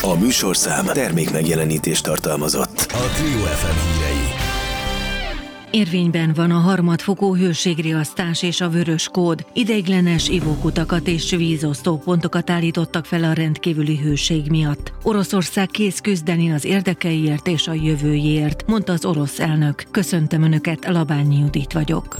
A műsorszám termékmegjelenítést tartalmazott. A Trio FM hírei. Érvényben van a harmadfokú hőségriasztás és a vörös kód. Ideiglenes ivókutakat és vízosztó pontokat állítottak fel a rendkívüli hőség miatt. Oroszország kész küzdeni az érdekeiért és a jövőjéért, mondta az orosz elnök. Köszöntöm Önöket, Labányi Judit vagyok.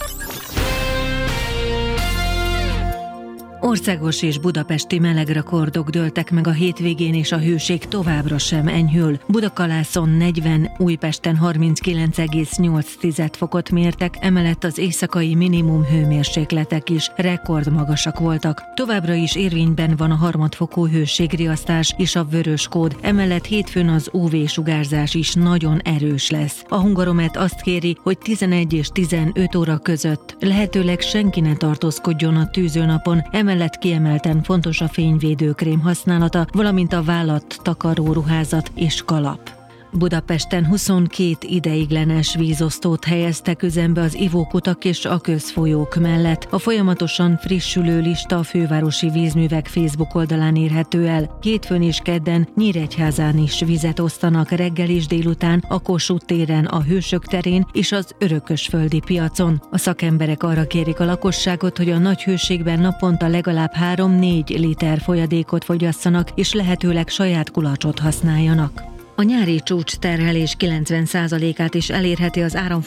Országos és budapesti melegrekordok dőltek meg a hétvégén, és a hőség továbbra sem enyhül. Budakalászon 40, Újpesten 39,8 fokot mértek, emellett az éjszakai minimum hőmérsékletek is rekordmagasak voltak. Továbbra is érvényben van a harmadfokú hőségriasztás és a vörös kód, emellett hétfőn az UV-sugárzás is nagyon erős lesz. A Hungaromet azt kéri, hogy 11 és 15 óra között lehetőleg senki ne tartózkodjon a tűzőnapon, emellett kiemelten fontos a fényvédőkrém használata, valamint a vállat takaró ruházat és kalap. Budapesten 22 ideiglenes vízosztót helyeztek üzembe az ivókutak és a közfolyók mellett. A folyamatosan frissülő lista a fővárosi vízművek Facebook oldalán érhető el. Hétfőn és kedden Nyíregyházán is vizet osztanak reggel és délután, a Kossuth téren, a Hősök terén és az Örökösföldi piacon. A szakemberek arra kérik a lakosságot, hogy a nagy hőségben naponta legalább 3-4 liter folyadékot fogyasszanak, és lehetőleg saját kulacsot használjanak. A nyári csúcs terhelés 90%-át is elérheti az